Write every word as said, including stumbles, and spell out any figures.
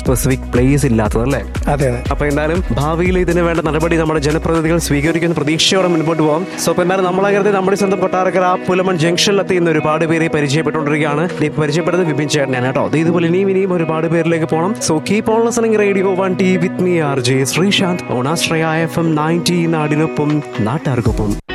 Specific place ഇല്ലാത്തത് അല്ലേ? അതെ അതെ. അപ്പൊ എന്തായാലും ഭാവിയിൽ ഇതിന് വേണ്ട നടപടി നമ്മുടെ ജനപ്രതിനിധികൾ സ്വീകരിക്കുന്ന പ്രതീക്ഷയോടെ മുൻപോട്ട് പോകാം. സോ അപ്പൊ എന്തായാലും നമ്മളകരുത് നമ്മുടെ സ്വന്തം കൊട്ടാരക്കര ആ പുലമൺ ജംഗ്ഷനിലെത്തി ഇന്ന് ഒരുപാട് പേരെ പരിചയപ്പെട്ടുകൊണ്ടിരിക്കുകയാണ്. ഈ പരിചയപ്പെടുന്നത് വിപിൻ ചേട്ടനാണ് കേട്ടോ. ഇതുപോലെ ഇനിയും ഇനിയും ഒരുപാട് പേരിലേക്ക് പോകണം. So keep on listening radio one T with me R J Sreesanth on Ashraya F M ninety നാടിനൊപ്പം നാട്ടാർക്കൊപ്പം.